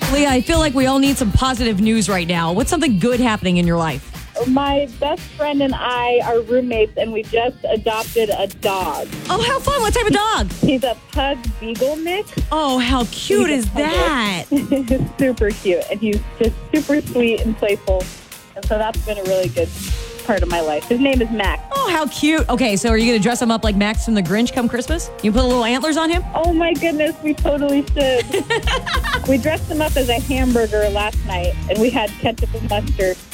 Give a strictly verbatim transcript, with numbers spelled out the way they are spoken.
Leah, I feel like we all need some positive news right now. What's something good happening in your life? My best friend and I are roommates, and we just adopted a dog. Oh, how fun. What type of dog? He's a pug beagle mix. Oh, how cute He's is a pug. that? He's super cute, and he's just super sweet and playful. And so that's been a really good part of my life. His name is Max. Oh, how cute. Okay, so are you going to dress him up like Max from the Grinch come Christmas? You put little antlers on him? Oh, my goodness, we totally should. We dressed him up as a hamburger last night, and we had ketchup and mustard.